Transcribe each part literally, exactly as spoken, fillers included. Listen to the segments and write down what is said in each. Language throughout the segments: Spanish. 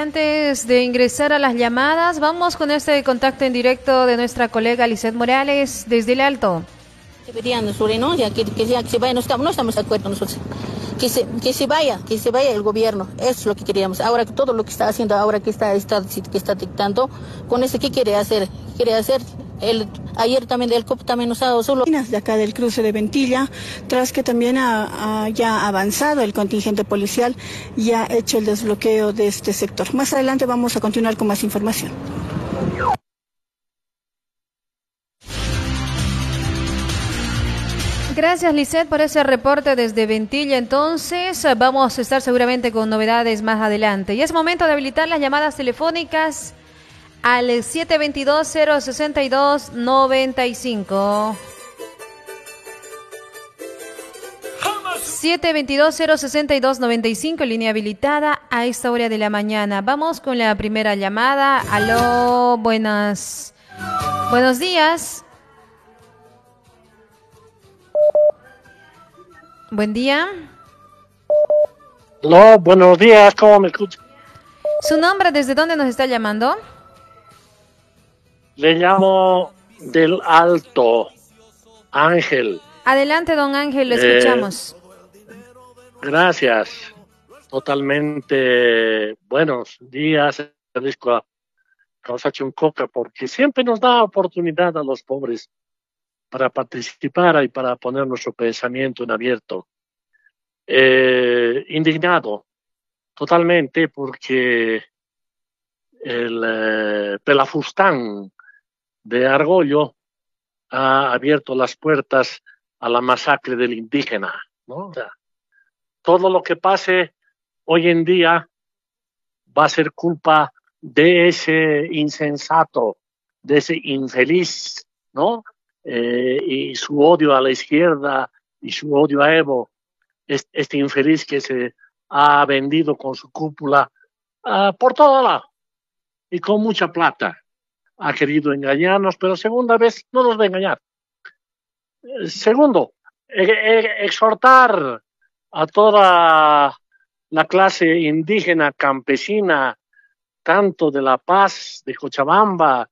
antes de ingresar a las llamadas, vamos con este contacto en directo de nuestra colega Lizeth Morales desde el Alto. Deberían, ¿no? Ya que, que, ya, que se vaya, no estamos, no estamos de acuerdo nosotros. Que se, que se vaya, que se vaya el gobierno, eso es lo que queríamos. Ahora todo lo que está haciendo, ahora que está, está, que está dictando, con eso, ¿qué quiere hacer? Quiere hacer, el, ayer también del C O P también nos ha dado solo... De acá del cruce de Ventilla, tras que también ha, ha ya avanzado el contingente policial y ha hecho el desbloqueo de este sector. Más adelante vamos a continuar con más información. Gracias, Lizeth, por ese reporte desde Ventilla. Entonces, vamos a estar seguramente con novedades más adelante. Y es momento de habilitar las llamadas telefónicas al siete dos dos, cero seis dos, nueve cinco. siete dos dos, cero seis dos, nueve cinco, línea habilitada a esta hora de la mañana. Vamos con la primera llamada. Aló, buenas. Buenos días. Buen día. Hola, buenos días, ¿cómo me escucha? ¿Su nombre, desde dónde nos está llamando? Le llamo del Alto, Ángel. Adelante, don Ángel, lo escuchamos. Eh, gracias. Totalmente buenos días. Francisco nos ha hecho un coca porque siempre nos da oportunidad a los pobres para participar y para poner nuestro pensamiento en abierto. Eh, indignado totalmente porque el eh, Pelafustán de Argollo ha abierto las puertas a la masacre del indígena, ¿no? O sea, todo lo que pase hoy en día va a ser culpa de ese insensato, de ese infeliz, ¿no? Eh, y su odio a la izquierda y su odio a Evo, este, este infeliz que se ha vendido con su cúpula uh, por todo lado y con mucha plata. Ha querido engañarnos, pero segunda vez no nos va a engañar. Eh, segundo, eh, eh, exhortar a toda la clase indígena, campesina, tanto de La Paz, de Cochabamba,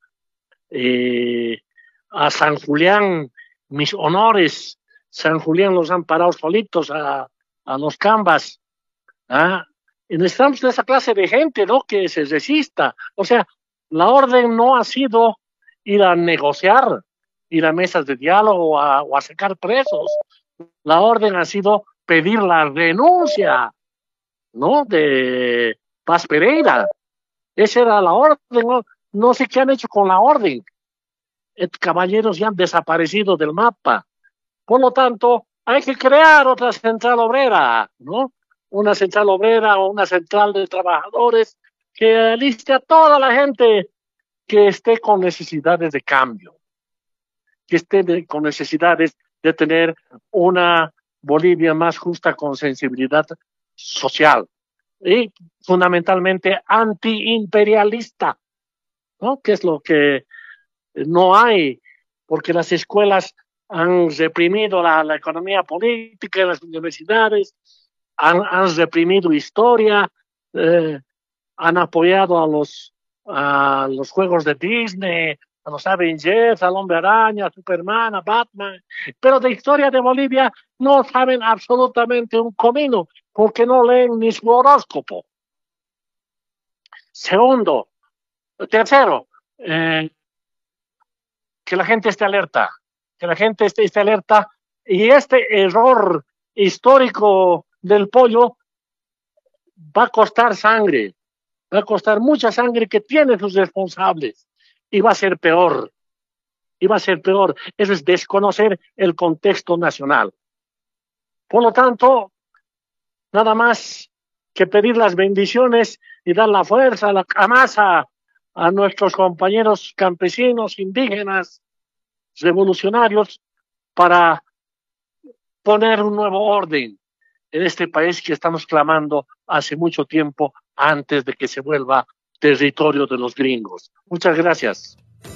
eh, a San Julián, mis honores. San Julián los han parado solitos a, a los cambas. ¿Ah? Y necesitamos de esa clase de gente, ¿no? Que se resista. O sea, la orden no ha sido ir a negociar, ir a mesas de diálogo a, o a sacar presos. La orden ha sido pedir la renuncia, ¿no? De Paz Pereira. Esa era la orden. No, no sé qué han hecho con la orden. Estos caballeros ya han desaparecido del mapa. Por lo tanto, hay que crear otra central obrera, ¿no? Una central obrera o una central de trabajadores que aliste a toda la gente que esté con necesidades de cambio, que esté de, con necesidades de tener una Bolivia más justa con sensibilidad social y fundamentalmente antiimperialista, ¿no? Que es lo que no hay, porque las escuelas han reprimido la, la economía política en las universidades, han, han reprimido historia, eh, han apoyado a los, a los juegos de Disney, a los Avengers, al Hombre Araña, a Superman, a Batman, pero de historia de Bolivia no saben absolutamente un comino, porque no leen ni su horóscopo. Segundo, tercero, eh, que la gente esté alerta, que la gente esté, esté alerta, y este error histórico del pollo va a costar sangre, va a costar mucha sangre que tiene sus responsables, y va a ser peor, y va a ser peor. Eso es desconocer el contexto nacional. Por lo tanto, nada más que pedir las bendiciones y dar la fuerza, la masa a nuestros compañeros campesinos, indígenas, revolucionarios, para poner un nuevo orden en este país que estamos clamando hace mucho tiempo antes de que se vuelva territorio de los gringos. Muchas gracias.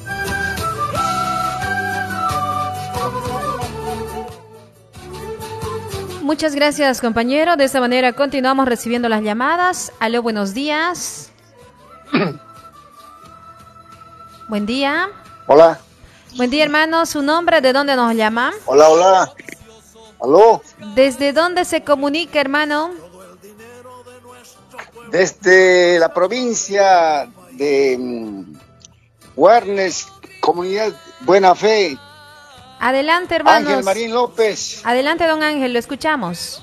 Muchas gracias, compañero. De esta manera continuamos recibiendo las llamadas. Aló, buenos días. Buen día. Hola. Buen día, hermano. ¿Su nombre? ¿De dónde nos llama? Hola, hola. ¿Aló? ¿Desde dónde se comunica, hermano? Desde la provincia de um, Guarnes, Comunidad Buena Fe. Adelante, hermanos. Ángel Marín López. Adelante, don Ángel, lo escuchamos.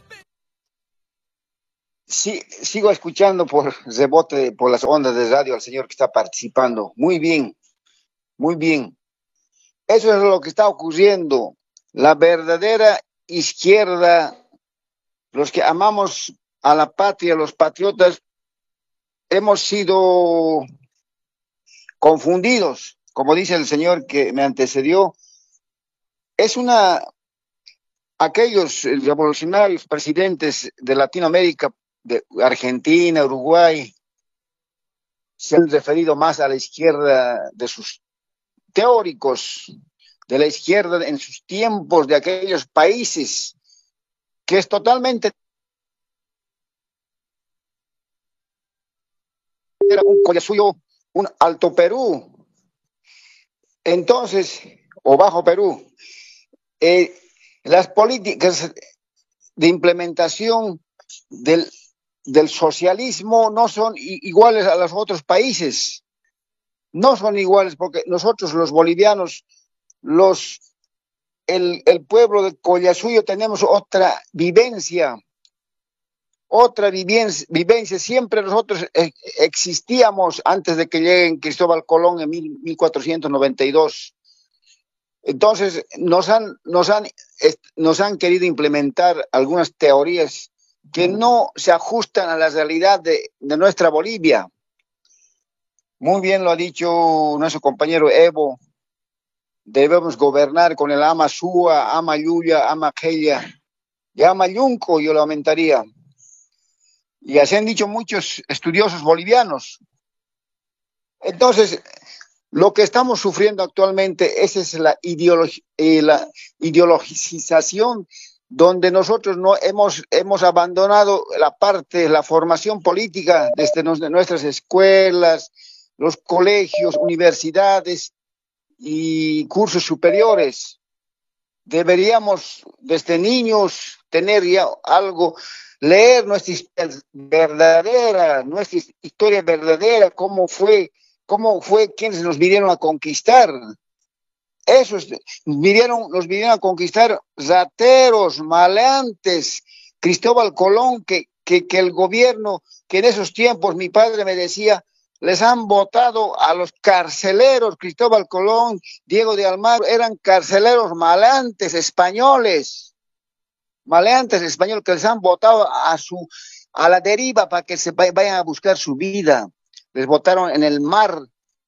Sí, sigo escuchando por rebote, por las ondas de radio al señor que está participando. Muy bien, muy bien. Eso es lo que está ocurriendo. La verdadera izquierda, los que amamos a la patria, los patriotas, hemos sido confundidos, como dice el señor que me antecedió. Es una, aquellos revolucionarios presidentes de Latinoamérica, de Argentina, Uruguay, se han referido más a la izquierda de sus teóricos, de la izquierda en sus tiempos, de aquellos países, que es totalmente era un Collasuyo, un Alto Perú, entonces, o Bajo Perú. Eh, las políticas de implementación del, del socialismo no son iguales a los otros países, no son iguales porque nosotros los bolivianos, los, el, el pueblo de Collasuyo tenemos otra vivencia, otra vivencia, vivencia. Siempre nosotros existíamos antes de que llegue Cristóbal Colón en mil cuatrocientos noventa y dos. Entonces, nos han, nos, han, nos han querido implementar algunas teorías que no se ajustan a la realidad de, de nuestra Bolivia. Muy bien lo ha dicho nuestro compañero Evo. Debemos gobernar con el ama Súa, ama Yuya, ama Keya y ama Yunco, yo lo aumentaría. Y así han dicho muchos estudiosos bolivianos. Entonces, lo que estamos sufriendo actualmente, esa es la, ideologi eh, la ideologización, donde nosotros no hemos, hemos abandonado la parte, la formación política desde nos, de nuestras escuelas, los colegios, universidades y cursos superiores. Deberíamos desde niños tener ya algo, leer nuestra historia verdadera, nuestra historia verdadera, cómo fue, cómo fue quienes nos vinieron a conquistar. Esos vinieron, nos vinieron a conquistar rateros, maleantes, Cristóbal Colón, que, que, que el gobierno, que en esos tiempos mi padre me decía, les han votado a los carceleros, Cristóbal Colón, Diego de Almagro, eran carceleros maleantes españoles, maleantes españoles que les han votado a su, a la deriva para que se vayan a buscar su vida. Les votaron en el mar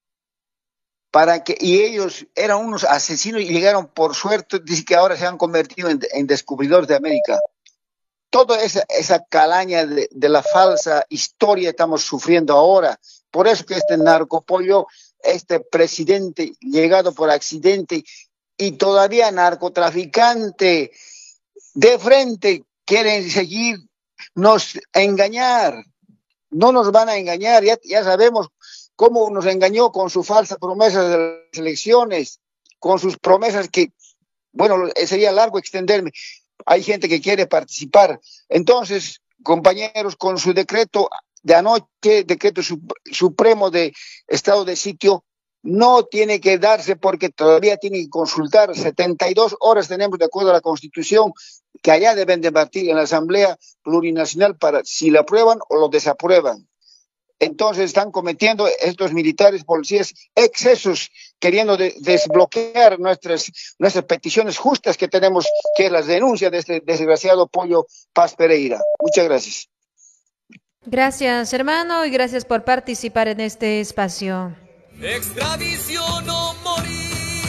para que, y ellos eran unos asesinos y llegaron por suerte, dice que ahora se han convertido en, en descubridores de América. Toda esa, esa calaña de, de la falsa historia estamos sufriendo ahora. Por eso que este narcopollo, este presidente llegado por accidente y todavía narcotraficante de frente, quieren seguir nos engañar. No nos van a engañar, ya, ya sabemos cómo nos engañó con su falsa promesa de las elecciones, con sus promesas que, bueno, sería largo extenderme. Hay gente que quiere participar. Entonces, compañeros, con su decreto de anoche, decreto supremo de estado de sitio, no tiene que darse porque todavía tiene que consultar. setenta y dos horas tenemos de acuerdo a la Constitución que allá deben debatir en la Asamblea Plurinacional para si lo aprueban o lo desaprueban. Entonces están cometiendo estos militares, policías, excesos, queriendo de, desbloquear nuestras, nuestras peticiones justas que tenemos, que es las denuncias de este desgraciado Pollo Paz Pereira. Muchas gracias. Gracias, hermano, y gracias por participar en este espacio. Extradición o morir.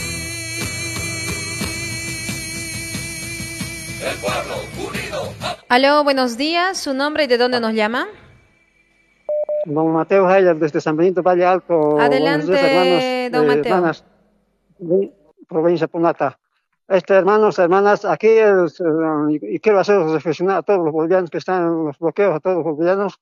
El pueblo unido. Aló, buenos días. ¿Su nombre y de dónde nos llama? Don Mateo Heyer, desde San Benito Valle Alto. Adelante, días, hermanos, don eh, Mateo. Hermanas, de provincia Punata. Este, hermanos, hermanas, aquí es, eh, y quiero hacer reflexionar a todos los bolivianos que están en los bloqueos, a todos los bolivianos,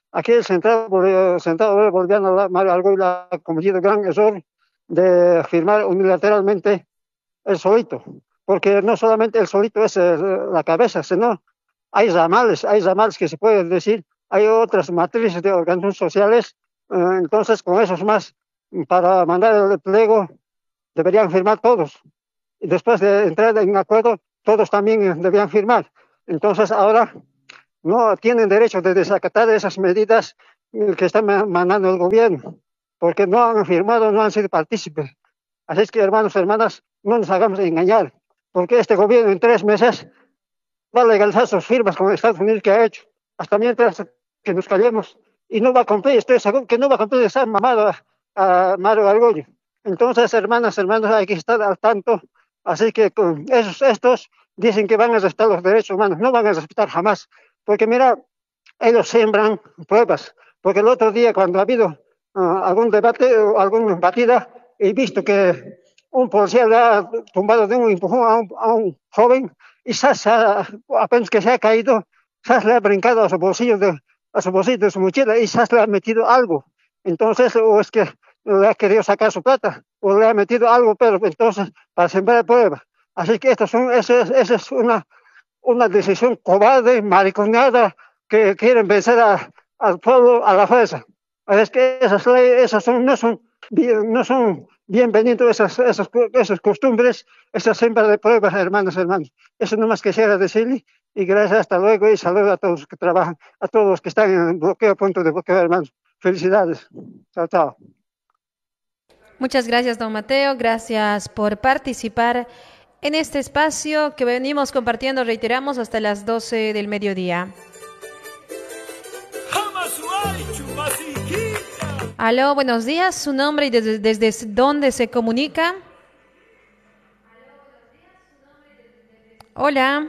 Aquí el central, central boliviano Mario Argüello ha cometido el gran error de firmar unilateralmente el solito, porque no solamente el solito es el, la cabeza, sino hay ramales, hay ramales que se pueden decir, hay otras matrices de organismos sociales, eh, entonces con esos más, para mandar el pliego, deberían firmar todos. Y después de entrar en acuerdo, todos también deberían firmar. Entonces ahora no tienen derecho de desacatar esas medidas que está mandando el gobierno, porque no han firmado, no han sido partícipes. Así es que, hermanos, hermanas, no nos hagamos engañar, porque este gobierno en tres meses va a legalizar sus firmas con Estados Unidos que ha hecho, hasta mientras que nos callemos, y no va a cumplir, estoy seguro que no va a cumplir esa mamada a, a Mario Argüello. Entonces, hermanas, hermanos, hay que estar al tanto, así que con esos, estos dicen que van a respetar los derechos humanos, no van a respetar jamás, porque mira, ellos siembran pruebas, porque el otro día cuando ha habido uh, algún debate o alguna batida, he visto que un policía le ha tumbado de un empujón a un, a un joven y Sas ha, apenas que se ha caído, Sas le ha brincado a su bolsillo de, a su bolsillo de su mochila y Sas le ha metido algo. Entonces, o es que le ha querido sacar su plata, o le ha metido algo, pero entonces para sembrar pruebas. Así que esto son, esa es, esa es una, una decisión cobarde, mariconada, que quieren vencer a, al pueblo a la fuerza. Es que esas leyes, esas son, no son bien, no son bienvenidos esas, esas, esas costumbres, esas siembras de pruebas, hermanos, hermanos. Eso no más quisiera decirle, y gracias, hasta luego, y saludos a todos los que trabajan, a todos los que están en el bloqueo, punto de bloqueo, hermanos. Felicidades. Chao, chao. Muchas gracias, don Mateo. Gracias por participar en este espacio que venimos compartiendo, reiteramos, hasta las doce del mediodía. Aló, buenos días. ¿Su nombre y desde, desde dónde se comunica? Hola.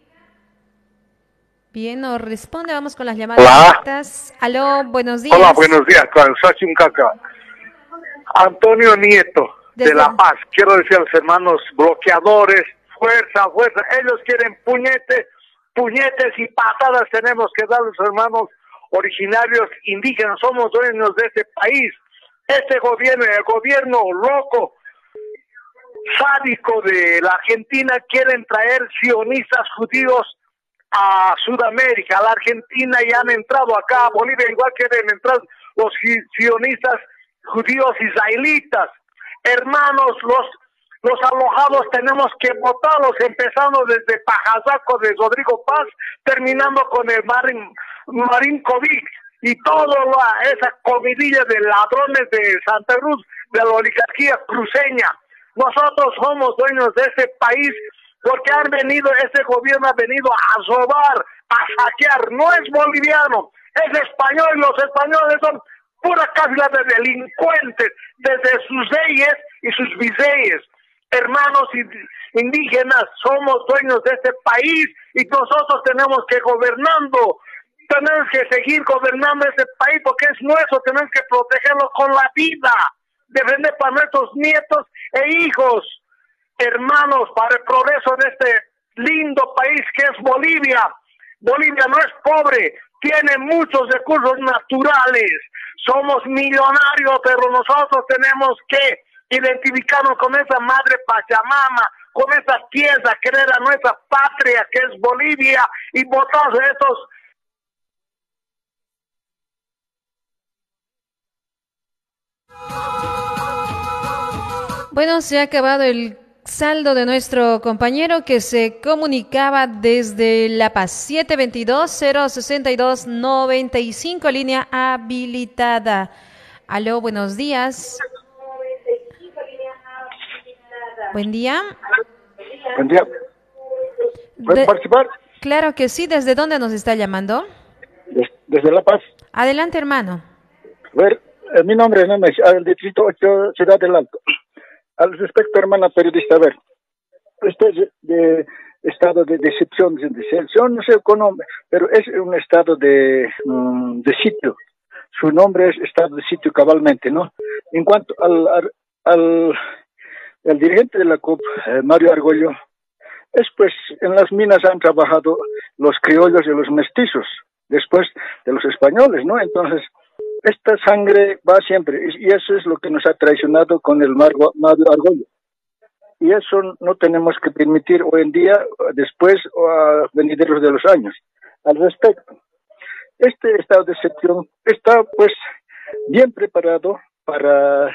Bien, nos responde. Vamos con las llamadas. Hola. Aló, buenos días. Hola, buenos días. Con Sachin Caca. Antonio Nieto, desde de La Paz. Quiero decir a los hermanos bloqueadores, fuerza, fuerza. Ellos quieren puñetes, puñetes y patadas tenemos que dar a los hermanos originarios indígenas. Somos dueños de este país. Este gobierno, el gobierno loco, sádico de la Argentina, quieren traer sionistas judíos a Sudamérica, a la Argentina, y han entrado acá, a Bolivia igual quieren entrar los sionistas judíos israelitas. Hermanos, los los alojados tenemos que votarlos, empezando desde Pajazaco de Rodrigo Paz, terminando con el Marín, Marinkovic y toda esa comidilla de ladrones de Santa Cruz, de la oligarquía cruceña. Nosotros somos dueños de ese país porque han venido, este gobierno ha venido a robar, a saquear. No es boliviano, es español, y los españoles son pura casla de delincuentes, desde sus reyes y sus virreyes. Hermanos indígenas, somos dueños de este país y nosotros tenemos que gobernando, tenemos que seguir gobernando este país porque es nuestro, tenemos que protegerlo con la vida, defender para nuestros nietos e hijos. Hermanos, para el progreso de este lindo país que es Bolivia. Bolivia no es pobre, tiene muchos recursos naturales, somos millonarios, pero nosotros tenemos que identificarnos con esa madre Pachamama, con esa tierra, querer a nuestra patria que es Bolivia y votar a estos. Bueno, se ha acabado el saldo de nuestro compañero que se comunicaba desde La Paz. Siete veintidós, cero sesenta y dos, noventa y cinco, línea habilitada. Aló, buenos días. Buen día. Buen día. ¿Puedes De... participar? Claro que sí. ¿Desde dónde nos está llamando? Des, desde La Paz. Adelante, hermano. A ver, eh, mi nombre es Nemes, del Distrito ocho, Ciudad del Alto. Al respecto, hermana periodista, a ver, este es de estado de decepción, de decepción, no sé cómo, pero es un estado de, um, de sitio. Su nombre es estado de sitio cabalmente, ¿no? En cuanto al, al, al el dirigente de la C U P, eh, Mario Argüello, es pues en las minas han trabajado los criollos y los mestizos. después de los españoles, ¿no? Entonces, esta sangre va siempre, y eso es lo que nos ha traicionado con el Mario Argollo. Y eso no tenemos que permitir hoy en día, después o a venideros de los años. Al respecto, este estado de excepción está pues bien preparado para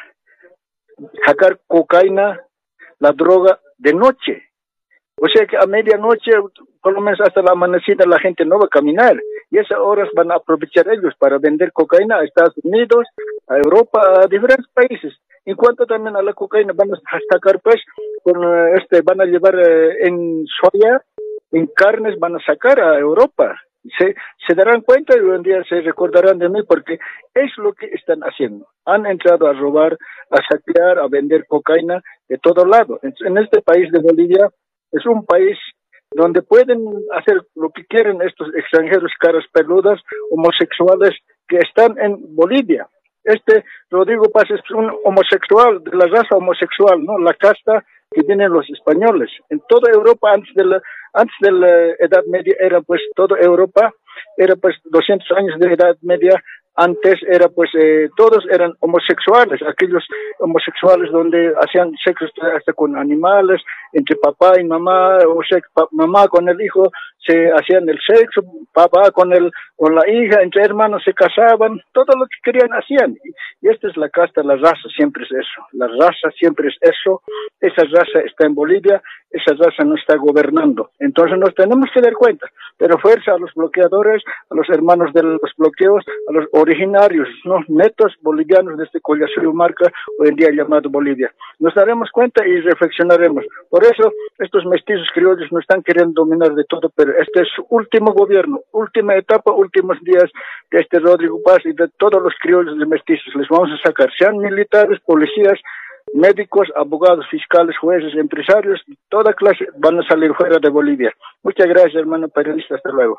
sacar cocaína, la droga, de noche. O sea que a medianoche, por lo menos hasta la amanecida, la gente no va a caminar. Y esas horas van a aprovechar ellos para vender cocaína a Estados Unidos, a Europa, a diferentes países. En cuanto también a la cocaína, van a sacar pues, con, este, van a llevar eh, en soya, en carnes, van a sacar a Europa. Se, se darán cuenta y un día se recordarán de mí porque es lo que están haciendo. Han entrado a robar, a saquear, a vender cocaína de todo lado. En, en este país de Bolivia es un país donde pueden hacer lo que quieren estos extranjeros caras peludas, homosexuales que están en Bolivia. Este Rodrigo Paz es un homosexual, de la raza homosexual, ¿no? La casta que tienen los españoles. En toda Europa, antes de la, antes de la Edad Media, era pues toda Europa, era pues doscientos años de Edad Media. Antes era pues, eh, todos eran homosexuales, aquellos homosexuales donde hacían sexo hasta con animales, entre papá y mamá, o sea, pa, mamá con el hijo se hacían el sexo, papá con el, con la hija, entre hermanos se casaban, todo lo que querían hacían. Y, y esta es la casta, la raza siempre es eso, la raza siempre es eso, esa raza está en Bolivia, esa raza no está gobernando. Entonces nos tenemos que dar cuenta, pero fuerza a los bloqueadores, a los hermanos de los bloqueos, a los originarios, ¿no? Netos bolivianos de este Collasuyo Marca, hoy en día llamado Bolivia. Nos daremos cuenta y reflexionaremos. Por eso, estos mestizos criollos no están queriendo dominar de todo, pero este es su último gobierno, última etapa, últimos días de este Rodrigo Paz y de todos los criollos de mestizos. Les vamos a sacar, sean militares, policías, médicos, abogados, fiscales, jueces, empresarios, toda clase van a salir fuera de Bolivia. Muchas gracias, hermano periodista. Hasta luego.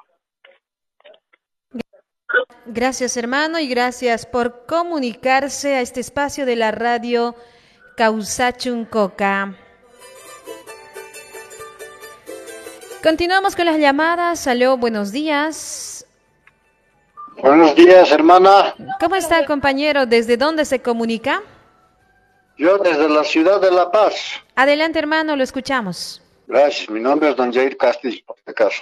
Gracias, hermano, y gracias por comunicarse a este espacio de la radio Causachun Coca. Continuamos con las llamadas. Aló, buenos días. Buenos días, hermana. ¿Cómo está, compañero? ¿Desde dónde se comunica? Yo desde la ciudad de La Paz. Adelante, hermano, lo escuchamos. Gracias, mi nombre es don Jair Castillo, por este caso.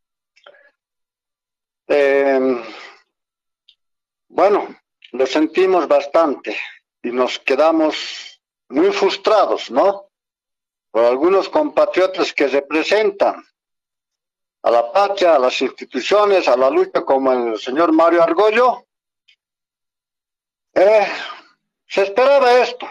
Eh, bueno, lo sentimos bastante y nos quedamos muy frustrados, ¿no? Por algunos compatriotas que representan a la patria, a las instituciones, a la lucha, como el señor Mario Argollo. Eh, se esperaba esto.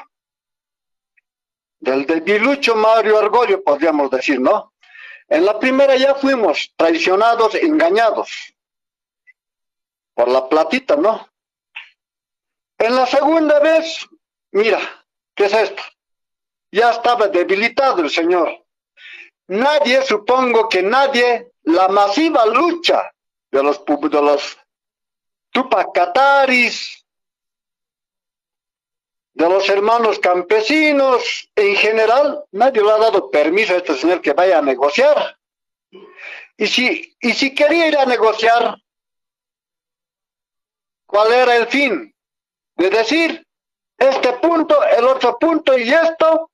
Del debilucho Mario Argollo, podríamos decir, ¿no? En la primera ya fuimos traicionados, engañados por la platita, ¿no? En la segunda vez, mira, ¿qué es esto? Ya estaba debilitado el señor. Nadie, supongo que nadie, la masiva lucha de los, de los Tupacataris, de los hermanos campesinos, en general, nadie le ha dado permiso a este señor que vaya a negociar. Y si, y si quería ir a negociar, ¿cuál era el fin? De decir, este punto, el otro punto y esto,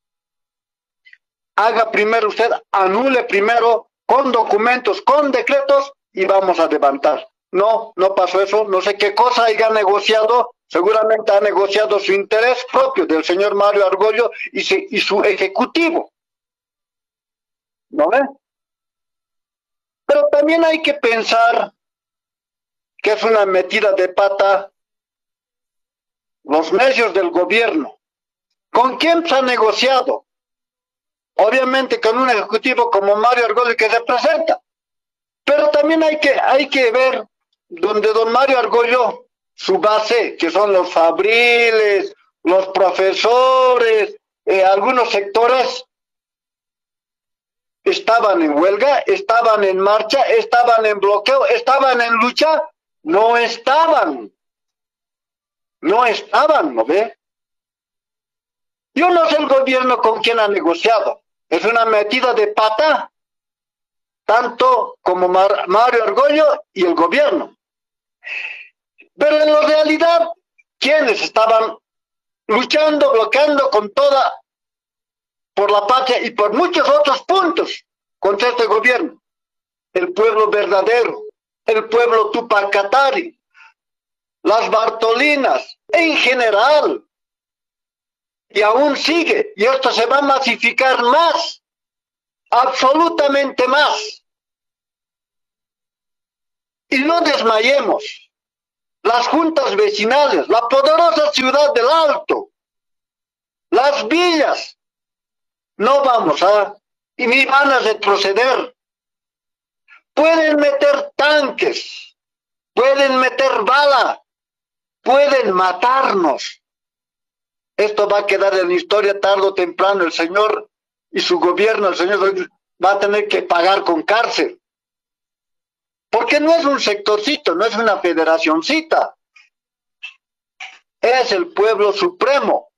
haga primero usted, anule primero, con documentos, con decretos, y vamos a levantar. No, no pasó eso, no sé qué cosa haya negociado. Seguramente ha negociado su interés propio del señor Mario Argollo y, se, y su ejecutivo. ¿No ve? Pero también hay que pensar que es una metida de pata los medios del gobierno. ¿Con quién se ha negociado? Obviamente con un ejecutivo como Mario Argollo que representa. Pero también hay que, hay que ver donde don Mario Argollo, su base, que son los fabriles, los profesores, eh, algunos sectores, estaban en huelga, estaban en marcha, estaban en bloqueo, estaban en lucha, no estaban, no estaban, ¿no ve? Yo no sé el gobierno con quién ha negociado, es una metida de pata, tanto como Mar Mario Argüello y el gobierno. Pero en la realidad, ¿quiénes estaban luchando, bloqueando con toda, por la patria y por muchos otros puntos contra este gobierno? El pueblo verdadero, el pueblo Tupacatari, las Bartolinas, en general. Y aún sigue, y esto se va a masificar más, absolutamente más. Y no desmayemos. Las juntas vecinales, la poderosa ciudad del Alto, las villas, no vamos a, y ni van a retroceder. Pueden meter tanques, pueden meter bala, pueden matarnos. Esto va a quedar en la historia tarde o temprano. El señor y su gobierno, el señor va a tener que pagar con cárcel. Porque no es un sectorcito, no es una federacioncita. Es el pueblo supremo.